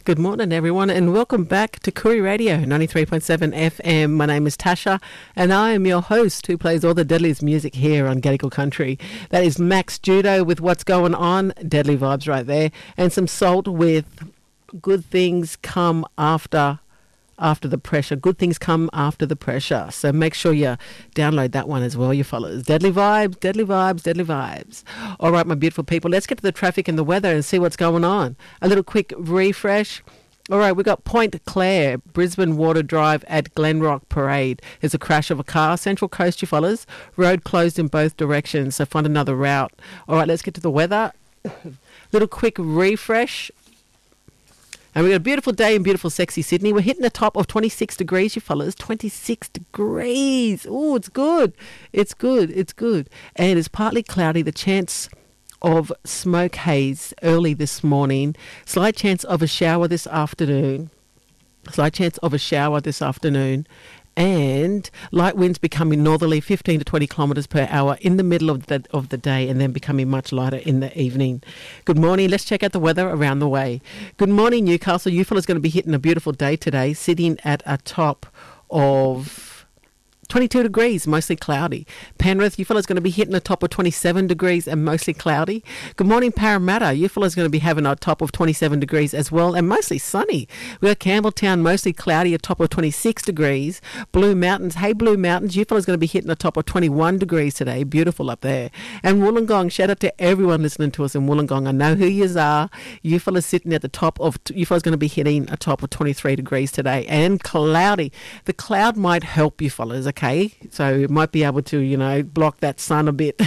Good morning, everyone, and welcome back to Koori Radio 93.7 FM. My name is Tasha, and I am your host who plays all the deadliest music here on Gadigal Country. That is Max Judo with What's Going On, deadly vibes right there, and some Salt with Good Things Come After the Pressure. Good things come after the pressure. So make sure you download that one as well, you fellas. Deadly vibes, deadly vibes, deadly vibes. All right, my beautiful people, let's get to the traffic and the weather and see what's going on. A little quick refresh. All right, we got Point Clare, Brisbane Water Drive at Glenrock Parade. There's a crash of a car. Central Coast, you fellas. Road closed in both directions, so find another route. All right, let's get to the weather. Little quick refresh. And we've got a beautiful day in beautiful, sexy Sydney. We're hitting the top of 26 degrees, you fellas. 26 degrees. Oh, it's good. It's good. It's good. And it's partly cloudy. The chance of smoke haze early this morning. Slight chance of a shower this afternoon. And light winds becoming northerly, 15 to 20 kilometres per hour in the middle of the day, and then becoming much lighter in the evening. Good morning. Let's check out the weather around the way. Good morning, Newcastle. You fellas going to be hitting a beautiful day today, sitting at a top of 22 degrees, mostly cloudy. Penrith, you fellas going to be hitting a top of 27 degrees and mostly cloudy. Good morning, Parramatta. You fellas going to be having a top of 27 degrees as well and mostly sunny. We got Campbelltown, mostly cloudy, a top of 26 degrees. Blue Mountains, hey Blue Mountains, you fellas going to be hitting a top of 21 degrees today. Beautiful up there. And Wollongong, shout out to everyone listening to us in Wollongong. I know who yous are. You fellas sitting at the top of, you fellas going to be hitting a top of 23 degrees today and cloudy. The cloud might help you fellas, okay? So it might be able to, block that sun a bit.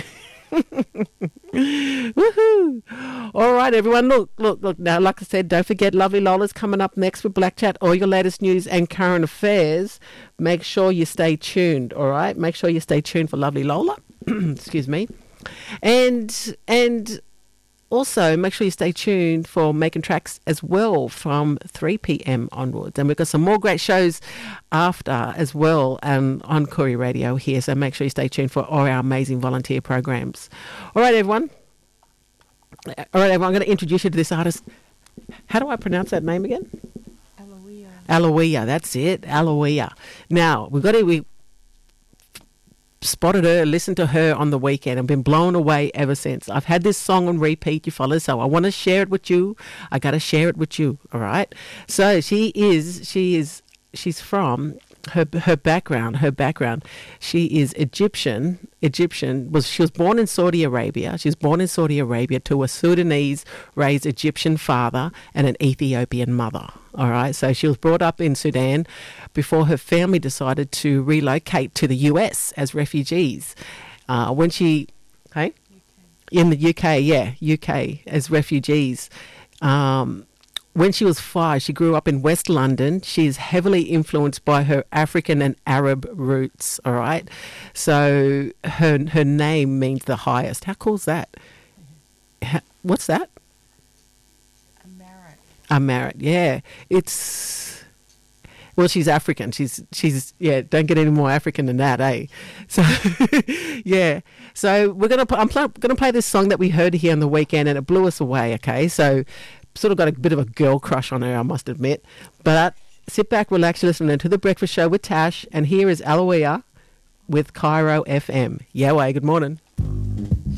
Woohoo! All right, everyone. Look. Now, like I said, don't forget Lovely Lola's coming up next with Black Chat. All your latest news and current affairs. Make sure you stay tuned, all right? Make sure you stay tuned for Lovely Lola. Excuse me. And also, make sure you stay tuned for Making Tracks as well from 3 p.m. onwards. And we've got some more great shows after as well on Koori Radio here. So make sure you stay tuned for all our amazing volunteer programs. All right, everyone. I'm going to introduce you to this artist. How do I pronounce that name again? Aloia. That's it. Aloia. Now, we spotted her, listened to her on the weekend and been blown away ever since. I've had this song on repeat, you fellas, so I want to share it with you. I got to share it with you, all right? So she's from her background. She is Egyptian. She was born in Saudi Arabia. She was born in Saudi Arabia to a Sudanese-raised Egyptian father and an Ethiopian mother. All right, so she was brought up in Sudan before her family decided to relocate to the US as refugees. In the UK as refugees. When she was 5, she grew up in West London. She is heavily influenced by her African and Arab roots, all right? So her name means the highest. How cool is that? What's that? Amarit, yeah. She's African. She's don't get any more African than that, eh? So, yeah. So I'm gonna play this song that we heard here on the weekend, and it blew us away. Okay, so sort of got a bit of a girl crush on her, I must admit. But sit back, relax, listen to The Breakfast Show with Tash, and here is Aloia with Cairo FM. Yeah, good morning.